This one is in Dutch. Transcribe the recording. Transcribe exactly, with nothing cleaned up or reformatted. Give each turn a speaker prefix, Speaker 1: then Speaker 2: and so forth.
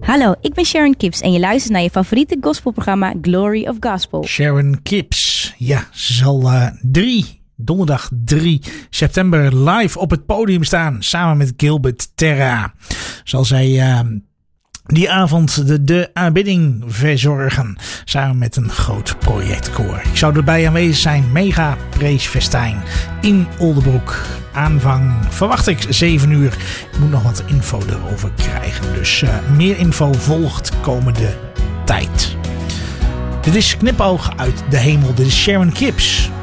Speaker 1: Hallo, ik ben Sharon Kips en je luistert naar je favoriete gospelprogramma Glory of Gospel.
Speaker 2: Sharon Kips, ja, ze zal uh, drie, donderdag drie september live op het podium staan. Samen met Gilbert Terra. Zal zij uh, die avond de, de aanbidding verzorgen. Samen met een groot projectkoor. Ik zou erbij aanwezig zijn. Mega Preesfestijn in Oldebroek. Aanvang verwacht ik zeven uur. Ik moet nog wat info erover krijgen. Dus uh, meer info volgt komende tijd. Dit is Knipoog uit de hemel. Dit is Sharon Kips.